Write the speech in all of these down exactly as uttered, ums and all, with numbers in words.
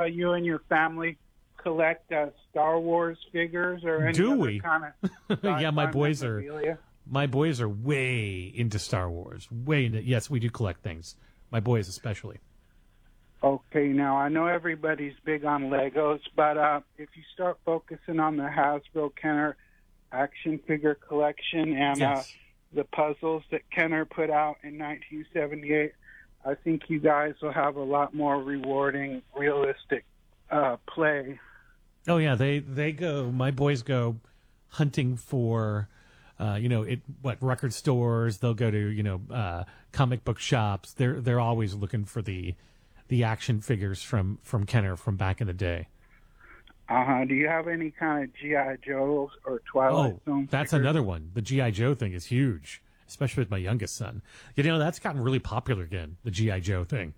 you and your family collect uh, Star Wars figures or any Do other we? kind of Yeah, my boys are memorabilia? my boys are way into Star Wars. Way into yes, we do collect things. My boys especially. Okay, now I know everybody's big on Legos, but uh, if you start focusing on the Hasbro Kenner action figure collection and uh, Yes. the puzzles that Kenner put out in nineteen seventy-eight, I think you guys will have a lot more rewarding, realistic uh, play. Oh yeah, they they go. My boys go hunting for, uh, you know, it what record stores. They'll go to you know uh, comic book shops. They're they're always looking for the the action figures from from Kenner from back in the day. Uh-huh. Do you have any kind of G I. Joes or Twilight Oh, Zone that's figures? another one. The G I. Joe thing is huge, especially with my youngest son. You know, that's gotten really popular again. The G I. Joe thing.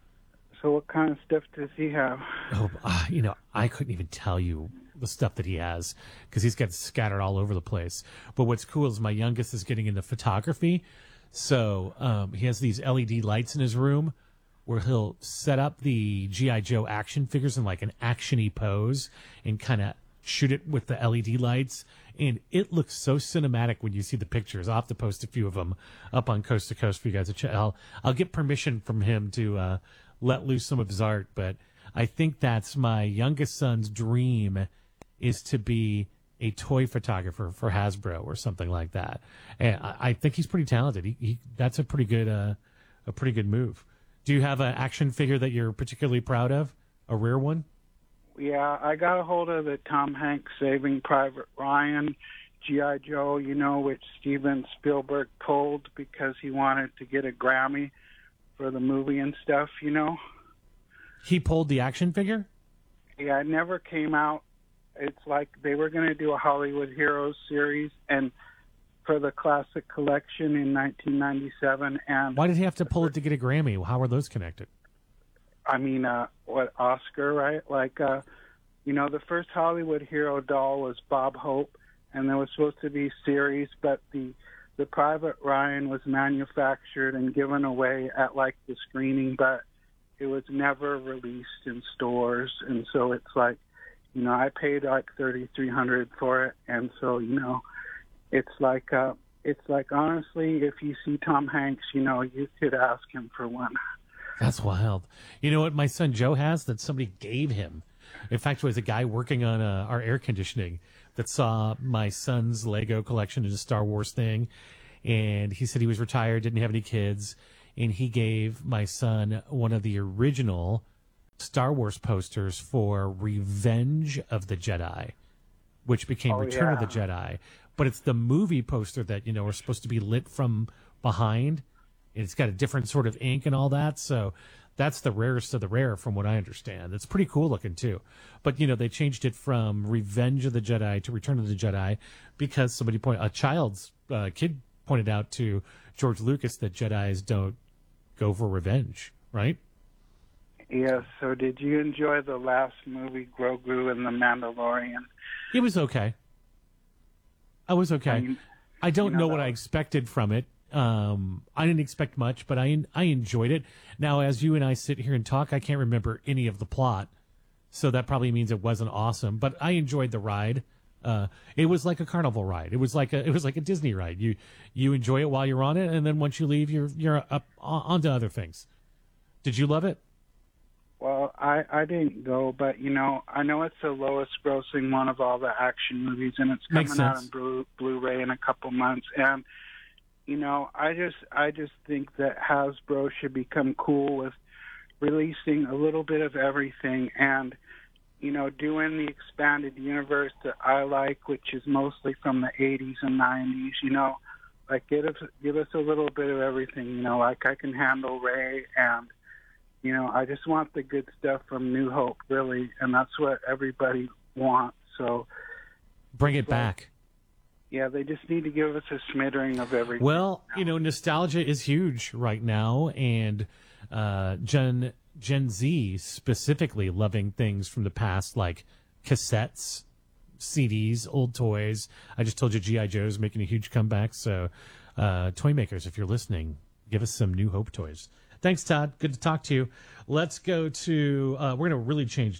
So what kind of stuff does he have? Oh, uh, you know, I couldn't even tell you the stuff that he has because he's got scattered all over the place. But what's cool is my youngest is getting into photography. So um, he has these L E D lights in his room where he'll set up the G I. Joe action figures in like an action-y pose and kind of shoot it with the L E D lights. And it looks so cinematic when you see the pictures. I'll have to post a few of them up on Coast to Coast for you guys to check. I'll, I'll get permission from him to uh, let loose some of his art. But I think that's my youngest son's dream is to be a toy photographer for Hasbro or something like that. And I, I think he's pretty talented. He, he that's a pretty good uh, a pretty good move. Do you have an action figure that you're particularly proud of? A rare one? Yeah, I got a hold of the Tom Hanks Saving Private Ryan G I. Joe, you know, which Steven Spielberg pulled because he wanted to get a Grammy for the movie and stuff, you know. He pulled the action figure? Yeah, it never came out. It's like they were going to do a Hollywood Heroes series and for the classic collection in nineteen ninety-seven. And Why did he have to pull it to get a Grammy? How are those connected? I mean, uh, what, Oscar, right? Like, uh, you know, the first Hollywood hero doll was Bob Hope, and there was supposed to be series, but the the Private Ryan was manufactured and given away at, like, the screening, but it was never released in stores. And so it's like, you know, I paid, like, thirty-three hundred dollars for it, and so, you know, it's like, uh, it's like, honestly, if you see Tom Hanks, you know, you could ask him for one. That's wild. You know what my son Joe has that somebody gave him? In fact, it was a guy working on uh, our air conditioning that saw my son's Lego collection and a Star Wars thing. And he said he was retired, didn't have any kids. And he gave my son one of the original Star Wars posters for Revenge of the Jedi, which became Oh, Return yeah. of the Jedi. But it's the movie poster that, you know, are supposed to be lit from behind. And it's got a different sort of ink and all that. So that's the rarest of the rare from what I understand. It's pretty cool looking too. But, you know, they changed it from Revenge of the Jedi to Return of the Jedi because somebody point a child's uh, kid pointed out to George Lucas that Jedis don't go for revenge, right? Yes, so did you enjoy the last movie, Grogu and the Mandalorian? It was okay. I was okay. I mean, I don't you know, know that what I was- expected from it. Um, I didn't expect much, but I I enjoyed it. Now, as you and I sit here and talk, I can't remember any of the plot, so that probably means it wasn't awesome. But I enjoyed the ride. Uh, it was like a carnival ride. It was like a it was like a Disney ride. You you enjoy it while you're on it, and then once you leave, you're you're up on to other things. Did you love it? Well, I, I didn't go, but, you know, I know it's the lowest grossing one of all the action movies, and it's coming Makes out sense. on Blu- Blu-ray in a couple months. And, you know, I just I just think that Hasbro should become cool with releasing a little bit of everything and, you know, doing the expanded universe that I like, which is mostly from the eighties and nineties, you know. Like, give us, give us a little bit of everything, you know, like I can handle Ray and, you know, I just want the good stuff from New Hope, really, and that's what everybody wants. So, Bring it like- back. yeah, they just need to give us a smattering of everything. Well, you know, nostalgia is huge right now, and uh, Gen Gen Z specifically loving things from the past, like cassettes, C Ds, old toys. I just told you G I. Joe's making a huge comeback, so uh, toy makers, if you're listening, give us some New Hope toys. Thanks, Todd. Good to talk to you. Let's go to, uh, we're going to really change